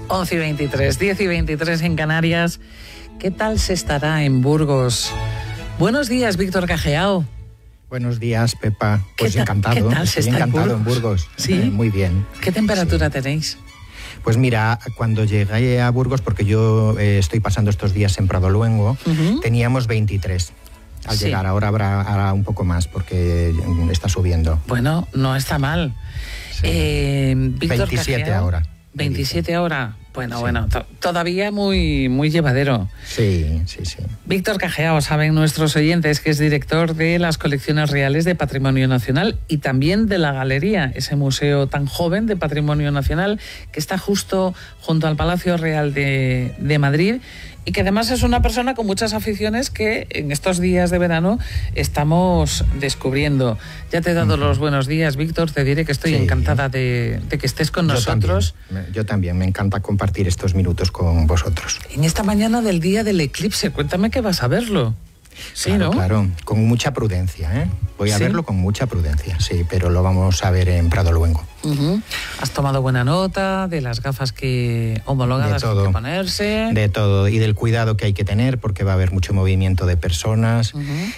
11:23, 10:23 en Canarias. ¿Qué tal se estará en Burgos? Buenos días, Víctor Cajeao. Buenos días, Pepa. Pues encantado. ¿Qué tal se Estoy está encantado en Burgos. ¿Sí? Muy bien. ¿Qué temperatura tenéis? Pues mira, cuando llegué a Burgos, porque yo estoy pasando estos días en Pradoluengo, teníamos 23. Al llegar ahora habrá un poco más porque está subiendo. Bueno, no está mal. Sí. Víctor 27 Cajeao, ahora. 27 ahora. Bueno, Sí. bueno, todavía muy llevadero. Sí. Víctor Cajeao, saben nuestros oyentes que es director de las Colecciones Reales de Patrimonio Nacional y también de la Galería, ese museo tan joven de Patrimonio Nacional que está justo junto al Palacio Real de Madrid, y que además es una persona con muchas aficiones que en estos días de verano estamos descubriendo. Ya te he dado los buenos días, Víctor, te diré que estoy encantada de que estés con nosotros. Yo también, me encanta compartir estos minutos con vosotros. En esta mañana del día del eclipse, cuéntame que vas a verlo. Sí, Claro, ¿no? claro, con mucha prudencia, ¿eh? Voy a ¿Sí? verlo con mucha prudencia, sí, pero lo vamos a ver en Pradoluengo. ¿Has tomado buena nota de las gafas homologadas que hay que ponerse? De todo, y del cuidado que hay que tener, porque va a haber mucho movimiento de personas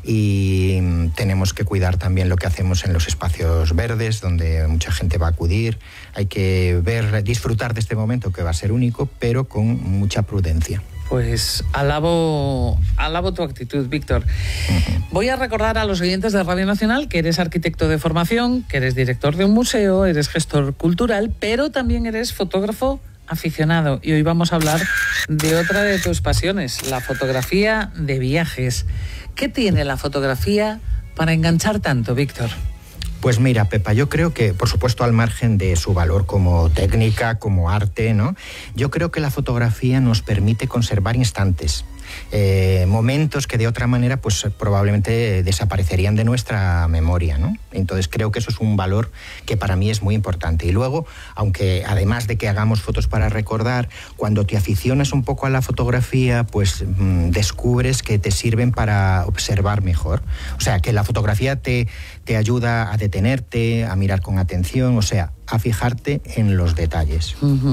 y tenemos que cuidar también lo que hacemos en los espacios verdes, donde mucha gente va a acudir. Hay que disfrutar de este momento que va a ser único, pero con mucha prudencia. Pues alabo tu actitud, Víctor. Voy a recordar a los oyentes de Radio Nacional que eres arquitecto de formación, que eres director de un museo, eres gestor cultural, pero también eres fotógrafo aficionado. Y hoy vamos a hablar de otra de tus pasiones, la fotografía de viajes. ¿Qué tiene la fotografía para enganchar tanto, Víctor? Pues mira, Pepa, yo creo que, por supuesto, al margen de su valor como técnica, como arte, ¿no? Yo creo que la fotografía nos permite conservar instantes, momentos que de otra manera pues probablemente desaparecerían de nuestra memoria, ¿no? Entonces creo que eso es un valor que para mí es muy importante. Y luego, aunque además de que hagamos fotos para recordar, cuando te aficionas un poco a la fotografía, pues descubres que te sirven para observar mejor. O sea, que la fotografía te ayuda a detenerte, a mirar con atención, o sea, a fijarte en los detalles.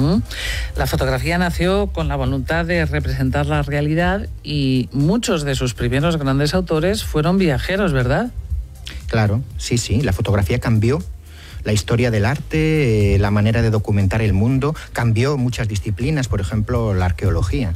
La fotografía nació con la voluntad de representar la realidad y muchos de sus primeros grandes autores fueron viajeros, ¿verdad? Claro, sí, la fotografía cambió la historia del arte, la manera de documentar el mundo, cambió muchas disciplinas, por ejemplo, la arqueología.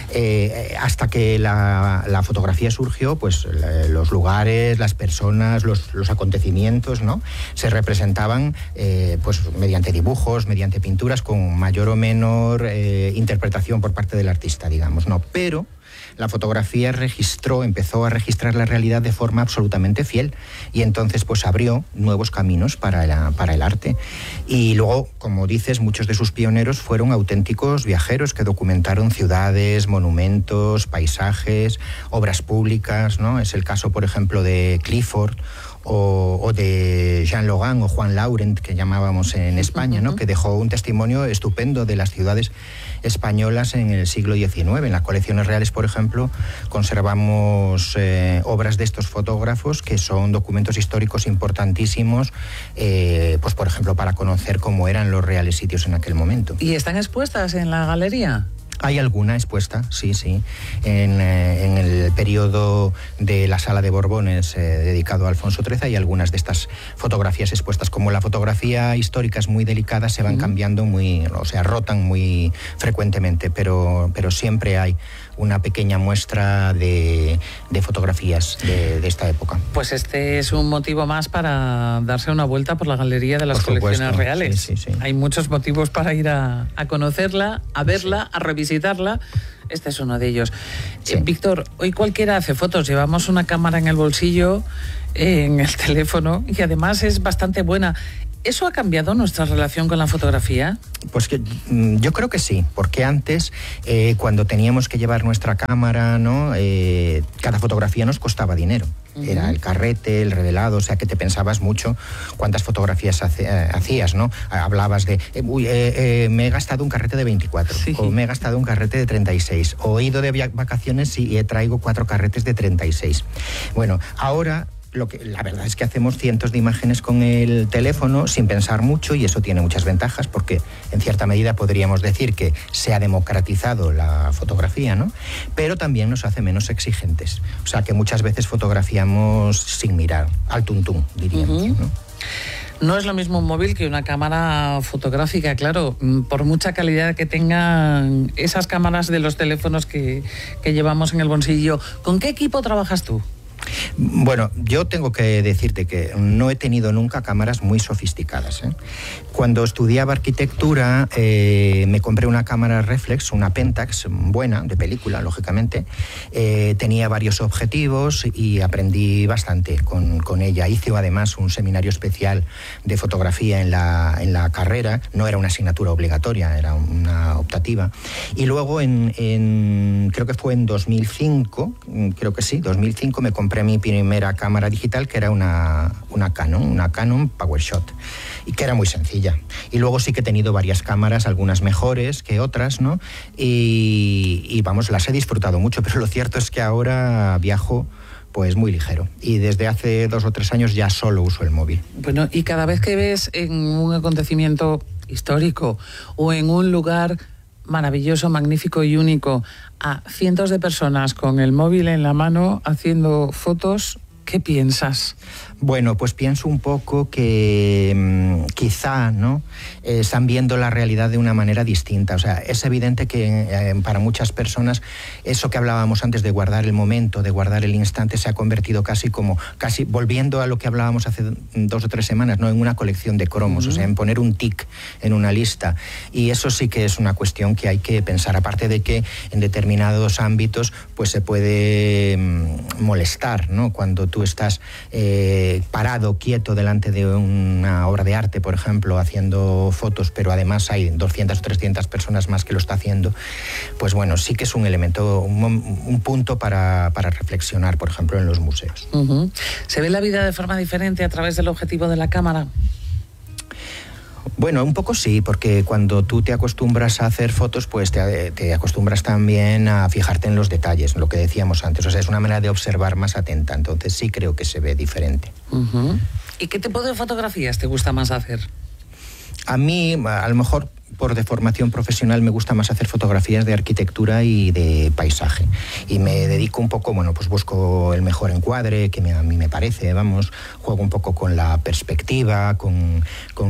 Hasta que la fotografía surgió, pues los lugares, las personas, los acontecimientos, ¿no? Se representaban pues mediante dibujos, mediante pinturas, con mayor o menor interpretación por parte del artista, digamos, ¿no? Pero la fotografía empezó a registrar la realidad de forma absolutamente fiel y entonces pues abrió nuevos caminos para el arte. Y luego, como dices, muchos de sus pioneros fueron auténticos viajeros que documentaron ciudades, monumentos, paisajes, obras públicas, ¿no? Es el caso, por ejemplo, de Clifford o de Jean Logan o Juan Laurent, que llamábamos en España, ¿no? Que dejó un testimonio estupendo de las ciudades españolas en el siglo XIX. En las colecciones reales, por ejemplo, conservamos obras de estos fotógrafos que son documentos históricos importantísimos, pues por ejemplo, para conocer cómo eran los reales sitios en aquel momento. ¿Y están expuestas en la galería? Hay alguna expuesta, sí. En el periodo de la Sala de Borbones dedicado a Alfonso XIII hay algunas de estas fotografías expuestas. Como la fotografía histórica es muy delicada, se van cambiando rotan muy frecuentemente, pero siempre hay una pequeña muestra de fotografías de esta época. Pues este es un motivo más para darse una vuelta por la Galería de las Colecciones Reales. Sí. Hay muchos motivos para ir a conocerla, a verla, a revisitarla. Este es uno de ellos. Sí. Víctor, hoy cualquiera hace fotos. Llevamos una cámara en el bolsillo, en el teléfono, y además es bastante buena. ¿Eso ha cambiado nuestra relación con la fotografía? Pues que yo creo que sí, porque antes, cuando teníamos que llevar nuestra cámara, ¿no? Cada fotografía nos costaba dinero. Era el carrete, el revelado, o sea que te pensabas mucho cuántas fotografías hacías, ¿no? Hablabas de, me he gastado un carrete de 24, o me he gastado un carrete de 36, o he ido de vacaciones y traigo 4 carretes de 36. Bueno, ahora La verdad es que hacemos cientos de imágenes con el teléfono sin pensar mucho, y eso tiene muchas ventajas porque en cierta medida podríamos decir que se ha democratizado la fotografía, ¿no? Pero también nos hace menos exigentes. O sea que muchas veces fotografiamos sin mirar, al tuntún, diríamos, ¿no? No es lo mismo un móvil que una cámara fotográfica, claro, por mucha calidad que tengan esas cámaras de los teléfonos que llevamos en el bolsillo. ¿Con qué equipo trabajas tú? Bueno, yo tengo que decirte que no he tenido nunca cámaras muy sofisticadas, ¿eh? Cuando estudiaba arquitectura me compré una cámara reflex, una Pentax buena, de película, lógicamente. Tenía varios objetivos y aprendí bastante con ella. Hice además un seminario especial de fotografía en la carrera. No era una asignatura obligatoria, era una optativa. Y luego creo que fue en 2005, creo que sí, 2005 me compré mi primera cámara digital, que era una Canon PowerShot, y que era muy sencilla. Y luego sí que he tenido varias cámaras, algunas mejores que otras, ¿no? Y vamos, las he disfrutado mucho, pero lo cierto es que ahora viajo pues muy ligero, y desde hace 2 o 3 años ya solo uso el móvil. Bueno, y cada vez que ves en un acontecimiento histórico o en un lugar maravilloso, magnífico y único a cientos de personas con el móvil en la mano haciendo fotos, ¿qué piensas? Bueno, pues pienso un poco que quizá, ¿no?, están viendo la realidad de una manera distinta. O sea, es evidente que para muchas personas eso que hablábamos antes de guardar el momento, de guardar el instante, se ha convertido casi volviendo a lo que hablábamos hace 2 o 3 semanas, ¿no?, en una colección de cromos, o sea, en poner un tic en una lista. Y eso sí que es una cuestión que hay que pensar, aparte de que en determinados ámbitos pues se puede molestar, ¿no?, cuando tú estás parado, quieto, delante de una obra de arte, por ejemplo, haciendo fotos, pero además hay 200 o 300 personas más que lo está haciendo. Pues bueno, sí que es un elemento, un punto para reflexionar, por ejemplo, en los museos. ¿Se ve la vida de forma diferente a través del objetivo de la cámara? Bueno, un poco sí, porque cuando tú te acostumbras a hacer fotos, pues te acostumbras también a fijarte en los detalles, lo que decíamos antes. O sea, es una manera de observar más atenta, entonces sí creo que se ve diferente. ¿Y qué tipo de fotografías te gusta más hacer? A mí, a lo mejor por deformación profesional, me gusta más hacer fotografías de arquitectura y de paisaje. Y me dedico un poco, bueno, pues busco el mejor encuadre, que a mí me parece, vamos, juego un poco con la perspectiva, con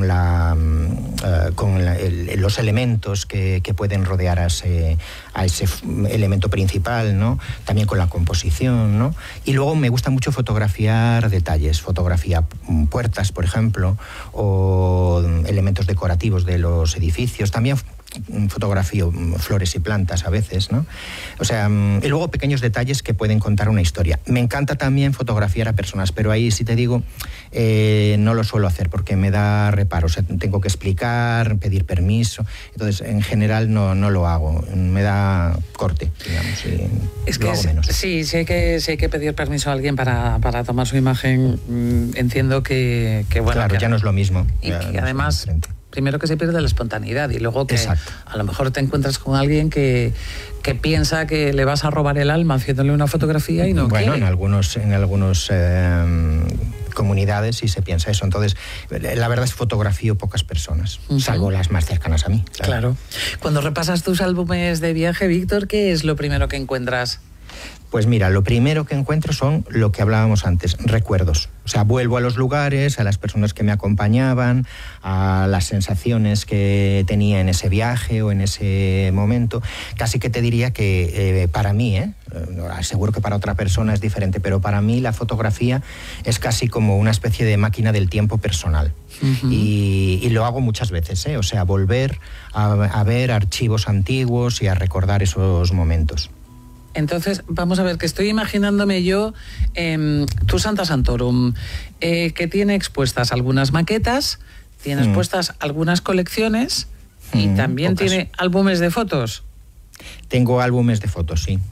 los elementos que pueden rodear a ese elemento principal, ¿no? También con la composición, ¿no? Y luego me gusta mucho fotografiar detalles, fotografía puertas, por ejemplo, o elementos decorativos de los edificios. También fotografío flores y plantas a veces, ¿no? O sea, y luego pequeños detalles que pueden contar una historia. Me encanta también fotografiar a personas, pero ahí, si te digo, no lo suelo hacer porque me da reparo. O sea, tengo que explicar, pedir permiso. Entonces, en general no lo hago. Me da corte, digamos, y es lo que hago menos. Sí, si hay que pedir permiso a alguien para tomar su imagen, entiendo que bueno... Claro, ya no es lo mismo. Y que además... Primero que se pierde la espontaneidad y luego que Exacto. A lo mejor te encuentras con alguien que piensa que le vas a robar el alma haciéndole una fotografía y no bueno, quiere. en algunos comunidades sí se piensa eso. Entonces, la verdad es que fotografío pocas personas, salvo las más cercanas a mí. Claro. Cuando repasas tus álbumes de viaje, Víctor, ¿qué es lo primero que encuentras? Pues mira, lo primero que encuentro son lo que hablábamos antes, recuerdos. O sea, vuelvo a los lugares, a las personas que me acompañaban, a las sensaciones que tenía en ese viaje o en ese momento. Casi que te diría que para mí, seguro que para otra persona es diferente, pero para mí la fotografía es casi como una especie de máquina del tiempo personal. Y lo hago muchas veces, o sea, volver a ver archivos antiguos y a recordar esos momentos. Entonces, vamos a ver, que estoy imaginándome yo tu Santa Santorum, que tiene expuestas algunas maquetas, tienes puestas algunas colecciones y también pocas. Tiene álbumes de fotos. Tengo álbumes de fotos, sí.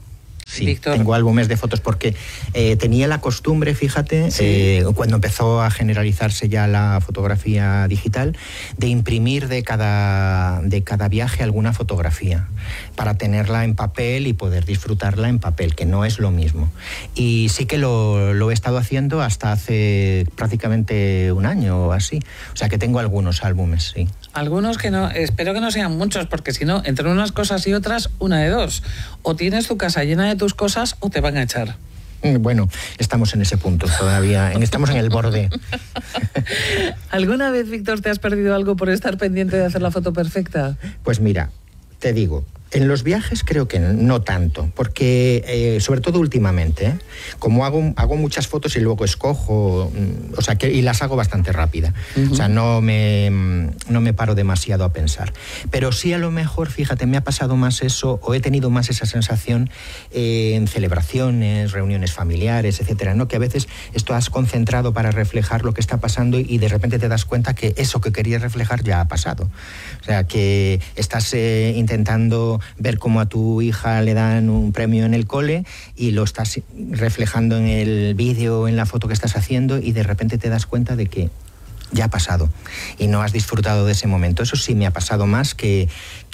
Sí, Víctor. Tengo álbumes de fotos porque tenía la costumbre, fíjate, sí, cuando empezó a generalizarse ya la fotografía digital, de imprimir de cada viaje alguna fotografía para tenerla en papel y poder disfrutarla en papel, que no es lo mismo. Y sí que lo he estado haciendo hasta hace prácticamente un año o así. O sea que tengo algunos álbumes, sí. Algunos que no, espero que no sean muchos, porque si no, entre unas cosas y otras, una de dos. O tienes tu casa llena de tus cosas o te van a echar. Bueno, estamos en ese punto todavía, estamos en el borde. ¿Alguna vez, Víctor, te has perdido algo por estar pendiente de hacer la foto perfecta? Pues mira, te digo, en los viajes creo que no tanto, porque sobre todo últimamente, como hago muchas fotos y luego escojo, o sea, y las hago bastante rápida, o sea, no me paro demasiado a pensar. Pero sí, a lo mejor, fíjate, me ha pasado más eso, o he tenido más esa sensación en celebraciones, reuniones familiares, etcétera, ¿no? Que a veces estás concentrado para reflejar lo que está pasando y de repente te das cuenta que eso que querías reflejar ya ha pasado. O sea, que estás intentando ver cómo a tu hija le dan un premio en el cole y lo estás reflejando en el vídeo, en la foto que estás haciendo, y de repente te das cuenta de que ya ha pasado y no has disfrutado de ese momento. Eso sí me ha pasado más que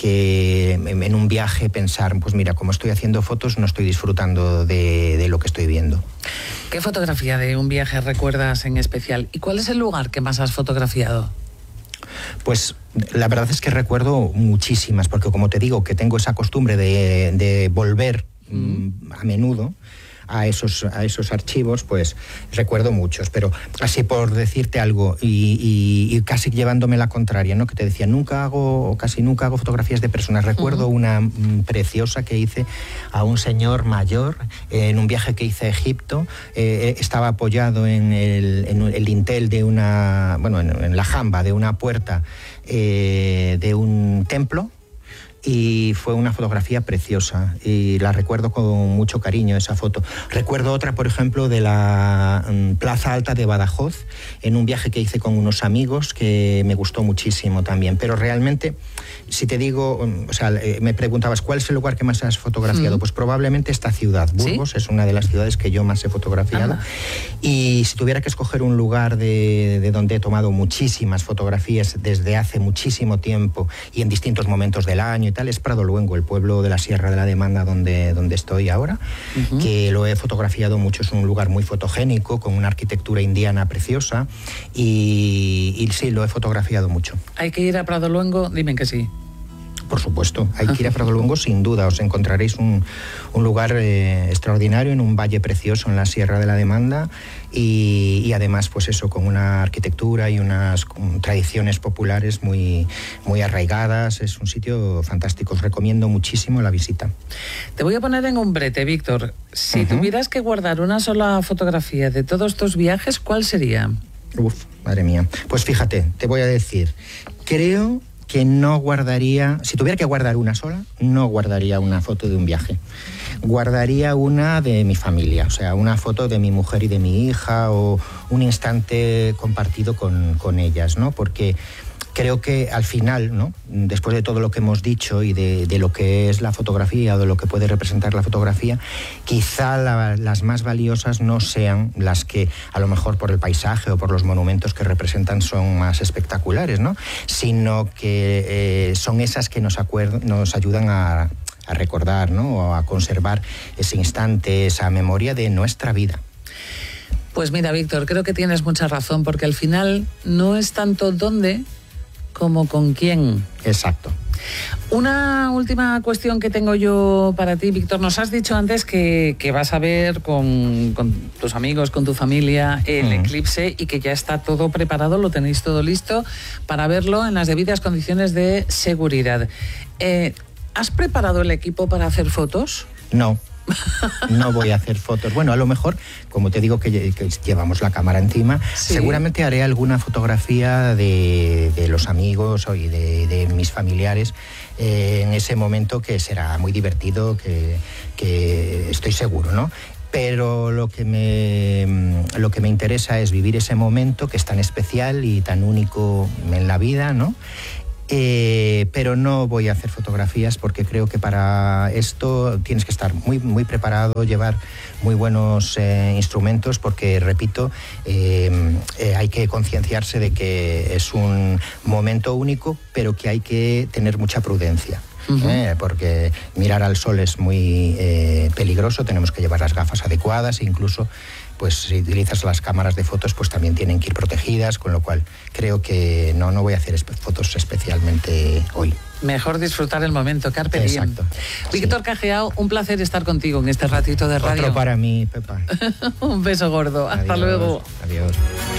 en un viaje pensar, pues mira, como estoy haciendo fotos no estoy disfrutando de lo que estoy viendo. ¿Qué fotografía de un viaje recuerdas en especial? ¿Y cuál es el lugar que más has fotografiado? Pues la verdad es que recuerdo muchísimas, porque como te digo que tengo esa costumbre de volver a menudo a esos archivos, pues recuerdo muchos, pero así por decirte algo y casi llevándome la contraria, ¿no? Que te decía, casi nunca hago fotografías de personas. Recuerdo una preciosa que hice a un señor mayor en un viaje que hice a Egipto. Estaba apoyado en el dintel de en la jamba de una puerta de un templo. Y fue una fotografía preciosa y la recuerdo con mucho cariño, esa foto. Recuerdo otra, por ejemplo, de la Plaza Alta de Badajoz, en un viaje que hice con unos amigos que me gustó muchísimo también. Pero realmente, si te digo, o sea, me preguntabas, ¿cuál es el lugar que más has fotografiado? Pues probablemente esta ciudad, Burgos, ¿sí? Es una de las ciudades que yo más he fotografiado. Y si tuviera que escoger un lugar de donde he tomado muchísimas fotografías desde hace muchísimo tiempo y en distintos momentos del año, es Pradoluengo, el pueblo de la Sierra de la Demanda donde estoy ahora, que lo he fotografiado mucho. Es un lugar muy fotogénico, con una arquitectura indiana preciosa y sí, lo he fotografiado mucho. ¿Hay que ir a Pradoluengo? Dime que sí. Por supuesto, hay que ir a Pradoluengo sin duda. Os encontraréis un lugar extraordinario en un valle precioso en la Sierra de la Demanda y además, pues eso, con una arquitectura y unas tradiciones populares muy, muy arraigadas. Es un sitio fantástico. Os recomiendo muchísimo la visita. Te voy a poner en un brete, Víctor. Si tuvieras que guardar una sola fotografía de todos tus viajes, ¿cuál sería? Uf, madre mía. Pues fíjate, te voy a decir, creo que no guardaría, si tuviera que guardar una sola, no guardaría una foto de un viaje. Guardaría una de mi familia, o sea, una foto de mi mujer y de mi hija o un instante compartido con ellas, ¿no? Porque creo que al final, ¿no? Después de todo lo que hemos dicho y de lo que es la fotografía o de lo que puede representar la fotografía, quizá las más valiosas no sean las que a lo mejor por el paisaje o por los monumentos que representan son más espectaculares, ¿no? Sino que son esas que nos ayudan a recordar, ¿no? O a conservar ese instante, esa memoria de nuestra vida. Pues mira, Víctor, creo que tienes mucha razón, porque al final no es tanto dónde como con quién. Exacto. Una última cuestión que tengo yo para ti, Víctor. Nos has dicho antes que vas a ver con tus amigos, con tu familia, el eclipse y que ya está todo preparado, lo tenéis todo listo para verlo en las debidas condiciones de seguridad. ¿Has preparado el equipo para hacer fotos? No. No voy a hacer fotos. Bueno, a lo mejor, como te digo que llevamos la cámara encima, sí, seguramente haré alguna fotografía de los amigos y de mis familiares en ese momento, que será muy divertido, que estoy seguro, ¿no? Pero lo que me interesa es vivir ese momento que es tan especial y tan único en la vida, ¿no? pero no voy a hacer fotografías porque creo que para esto tienes que estar muy, muy preparado, llevar muy buenos instrumentos, porque, repito, hay que concienciarse de que es un momento único, pero que hay que tener mucha prudencia. Porque mirar al sol es muy peligroso, tenemos que llevar las gafas adecuadas, e incluso pues si utilizas las cámaras de fotos pues también tienen que ir protegidas, con lo cual creo que no voy a hacer fotos especialmente hoy. Mejor disfrutar el momento, carpe diem. Exacto. Víctor Cajiao, un placer estar contigo en este ratito de radio. Otro para mí, Pepa. Un beso gordo, hasta luego. Adiós.